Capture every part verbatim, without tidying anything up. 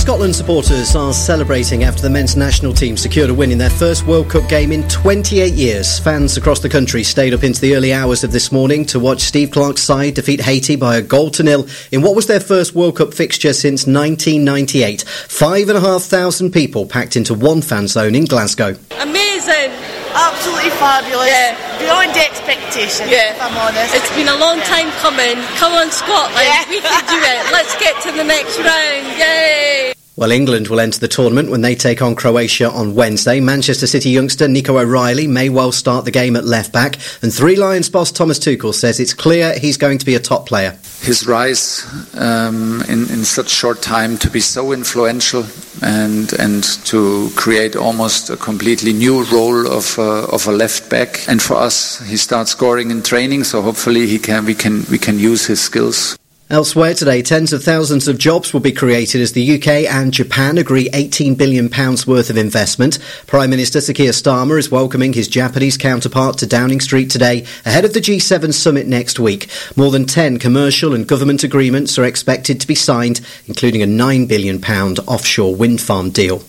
Scotland supporters are celebrating after the men's national team secured a win in their first World Cup game in twenty-eight years. Fans across the country stayed up into the early hours of this morning to watch Steve Clarke's side defeat Haiti by a goal to nil in what was their first World Cup fixture since nineteen ninety-eight. Five and a half thousand people packed into one fan zone in Glasgow. Amazing. Absolutely fabulous. Yeah. Beyond expectation, yeah. if I'm honest. It's been a long yeah. time coming. Come on, Scotland. Yeah. We can do it. Let's get to the next round. Yay! Well, England will enter the tournament when they take on Croatia on Wednesday. Manchester City youngster Nico O'Reilly may well start the game at left-back. And Three Lions boss Thomas Tuchel says it's clear he's going to be a top player. His rise um, in, in such short time to be so influential and and to create almost a completely new role of uh, of a left-back. And for us, he starts scoring in training, so hopefully he can we can we can use his skills. Elsewhere today, tens of thousands of jobs will be created as the U K and Japan agree eighteen billion pounds worth of investment. Prime Minister Sir Keir Starmer is welcoming his Japanese counterpart to Downing Street today ahead of the G seven summit next week. More than ten commercial and government agreements are expected to be signed, including a nine billion pounds offshore wind farm deal.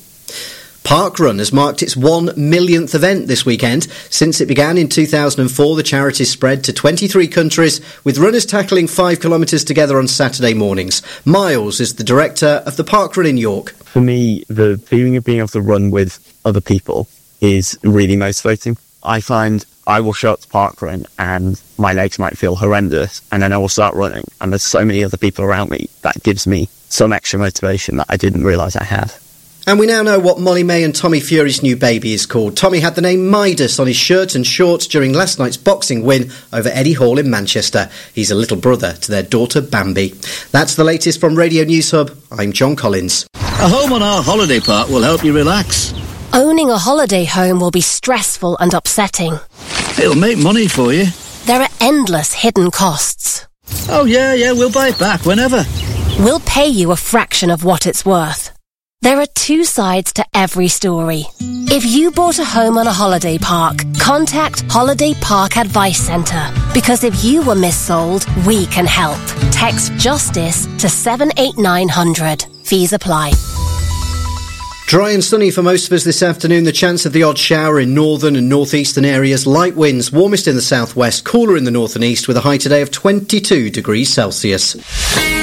Parkrun has marked its one millionth event this weekend. Since it began in two thousand four, the charity's spread to twenty-three countries, with runners tackling five kilometres together on Saturday mornings. Miles is the director of the Parkrun in York. For me, the feeling of being able to run with other people is really motivating. I find I will show up to Parkrun and my legs might feel horrendous, and then I will start running, and there's so many other people around me that gives me some extra motivation that I didn't realise I had. And we now know what Molly May and Tommy Fury's new baby is called. Tommy had the name Midas on his shirt and shorts during last night's boxing win over Eddie Hall in Manchester. He's a little brother to their daughter Bambi. That's the latest from Radio News Hub. I'm John Collins. A home on our holiday park will help you relax. Owning a holiday home will be stressful and upsetting. It'll make money for you. There are endless hidden costs. Oh yeah, yeah, we'll buy it back whenever. We'll pay you a fraction of what it's worth. There are two sides to every story. If you bought a home on a holiday park, contact Holiday Park Advice Centre. Because if you were missold, we can help. Text JUSTICE to seven eight nine hundred. Fees apply. Dry and sunny for most of us this afternoon. The chance of the odd shower in northern and northeastern areas. Light winds, warmest in the southwest, cooler in the north and east, with a high today of twenty-two degrees Celsius.